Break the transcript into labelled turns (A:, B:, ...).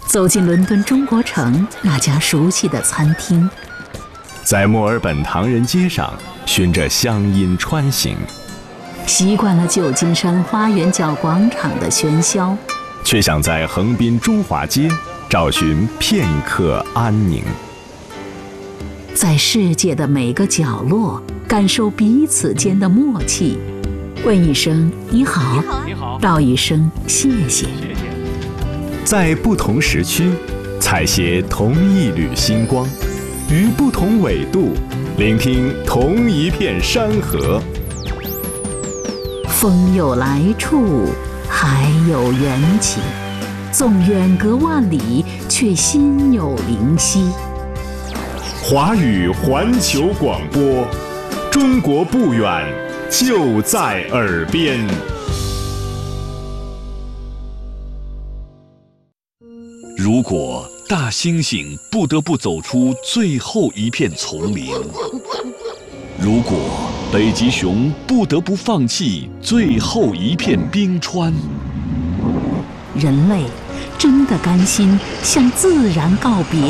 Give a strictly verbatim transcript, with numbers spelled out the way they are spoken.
A: 走进伦敦中国城那家熟悉的餐厅，
B: 在墨尔本唐人街上循着乡音穿行，
A: 习惯了旧金山花园角广场的喧嚣，
B: 却想在横滨中华街找寻片刻安宁。
A: 在世界的每个角落感受彼此间的默契，问一声你好，
C: 你好，
A: 道一声谢谢。
B: 在不同时区采撷同一缕星光，于不同纬度聆听同一片山河。
A: 风有来处，海有缘起，纵远隔万里，却心有灵犀。
B: 华语环球广播，中国不远，就在耳边。
D: 如果大猩猩不得不走出最后一片丛林，如果北极熊不得不放弃最后一片冰川，
A: 人类真的甘心向自然告别？